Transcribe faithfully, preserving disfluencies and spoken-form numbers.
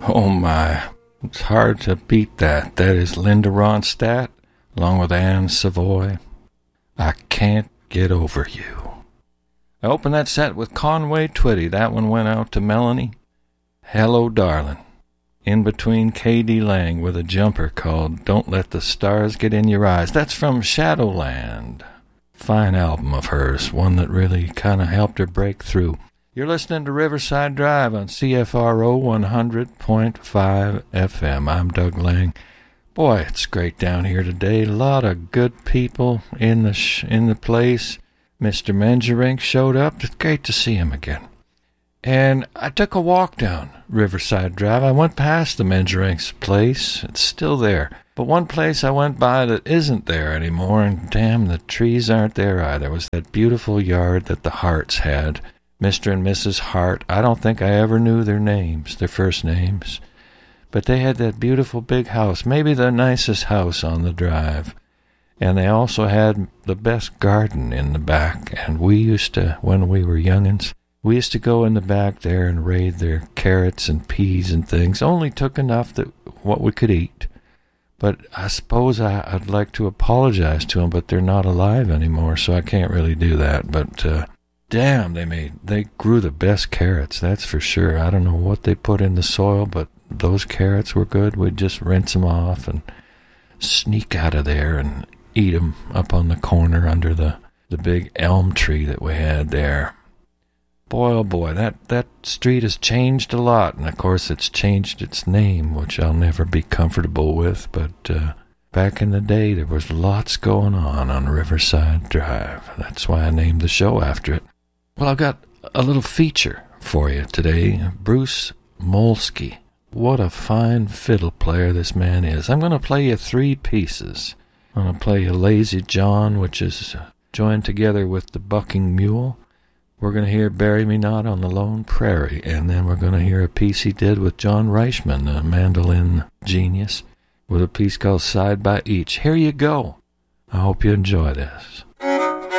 Oh my, it's hard to beat that. That is Linda Ronstadt, along with Anne Savoy. I Can't Get Over You. I opened that set with Conway Twitty. That one went out to Melanie. Hello, Darling. In Between K D Lang with a jumper called Don't Let the Stars Get in Your Eyes. That's from Shadowland. Fine album of hers, one that really kind of helped her break through. You're listening to Riverside Drive on C F R O one hundred point five F M. I'm Doug Lang. Boy, it's great down here today. A lot of good people in the sh- in the place. Mister Mengerink showed up. It's great to see him again. And I took a walk down Riverside Drive. I went past the Mengerink's place. It's still there. But one place I went by that isn't there anymore, and damn, the trees aren't there either. It was that beautiful yard that the Harts had. Mister and Missus Hart. I don't think I ever knew their names, their first names. But they had that beautiful big house, maybe the nicest house on the drive. And they also had the best garden in the back. And we used to, when we were young'uns, we used to go in the back there and raid their carrots and peas and things. Only took enough that what we could eat. But I suppose I, I'd like to apologize to them, but they're not alive anymore, so I can't really do that. But uh, damn, they made they grew the best carrots, that's for sure. I don't know what they put in the soil, but those carrots were good. We'd just rinse them off and sneak out of there and eat them up on the corner under the, the big elm tree that we had there. Boy, oh boy, that, that street has changed a lot, and of course it's changed its name, which I'll never be comfortable with, but uh, back in the day there was lots going on on Riverside Drive. That's why I named the show after it. Well, I've got a little feature for you today. Bruce Molsky. What a fine fiddle player this man is. I'm going to play you three pieces. I'm going to play you Lazy John, which is joined together with the Bucking Mule. We're going to hear Bury Me Not on the Lone Prairie, and then we're going to hear a piece he did with John Reichman, a mandolin genius, with a piece called Side by Each. Here you go. I hope you enjoy this.